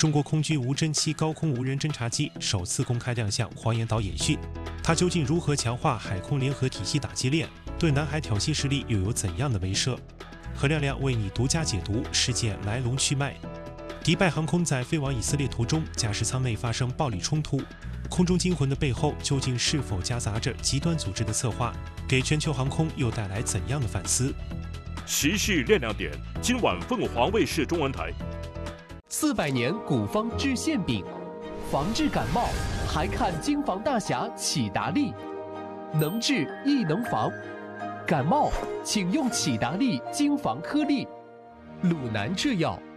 中国空军无侦七高空无人侦察机首次公开亮相黄岩岛演训，它究竟如何强化海空联合体系打击链？对南海挑衅势力又有怎样的威慑？何亮亮为你独家解读事件来龙去脉。迪拜航空在飞往以色列途中，驾驶舱内发生暴力冲突，空中惊魂的背后究竟是否夹杂着极端组织的策划？给全球航空又带来怎样的反思？ 时事亮亮点，今晚凤凰卫视中文台。 400年古方治馅饼，防治感冒还看京防大侠启达利，能治亦能防。感冒请用启达利京防颗粒，鲁南制药。